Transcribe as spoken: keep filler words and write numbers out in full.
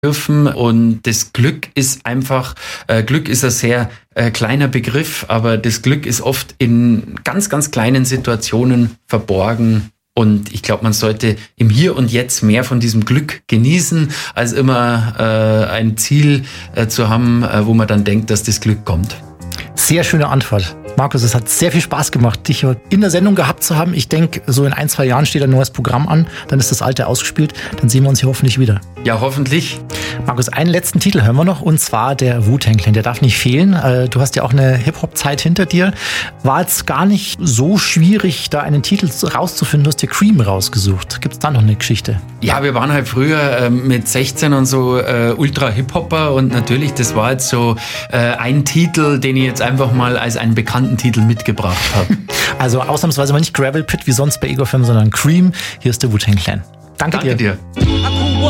dürfen. Und das Glück ist einfach, äh, Glück ist ein sehr äh, kleiner Begriff, aber das Glück ist oft in ganz, ganz kleinen Situationen verborgen. Und ich glaube, man sollte im Hier und Jetzt mehr von diesem Glück genießen, als immer äh, ein Ziel äh, zu haben, äh, wo man dann denkt, dass das Glück kommt. Sehr schöne Antwort. Markus, es hat sehr viel Spaß gemacht, dich in der Sendung gehabt zu haben. Ich denke, so in ein, zwei Jahren steht ein neues Programm an, dann ist das alte ausgespielt, dann sehen wir uns hier hoffentlich wieder. Ja, hoffentlich. Markus, einen letzten Titel hören wir noch, und zwar der Wu-Tang Clan. Der darf nicht fehlen. Du hast ja auch eine Hip-Hop-Zeit hinter dir. War jetzt gar nicht so schwierig, da einen Titel rauszufinden. Du hast dir Cream rausgesucht. Gibt es da noch eine Geschichte? Ja, wir waren halt früher äh, mit sechzehn und so äh, Ultra-Hip-Hopper, und natürlich, das war jetzt so äh, ein Titel, den ich jetzt einfach mal als einen bekannten Titel mitgebracht habe. Also ausnahmsweise mal nicht Gravel Pit wie sonst bei Ego F M, sondern Cream. Hier ist der Wu-Tang Clan. Danke, Danke dir. dir.